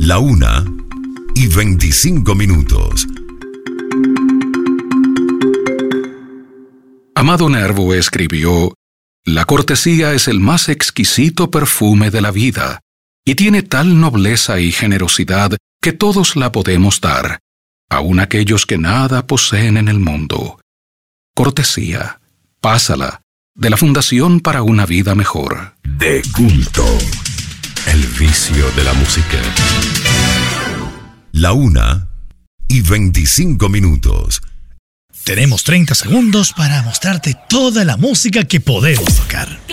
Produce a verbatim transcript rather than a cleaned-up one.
La una y veinticinco minutos. Amado Nervo escribió: «La cortesía es el más exquisito perfume de la vida, y tiene tal nobleza y generosidad que todos la podemos dar, aun aquellos que nada poseen en el mundo». Cortesía, pásala, de la Fundación para una Vida Mejor. De culto, el vicio de la música. La una y veinticinco minutos. Tenemos treinta segundos para mostrarte toda la música que podemos tocar.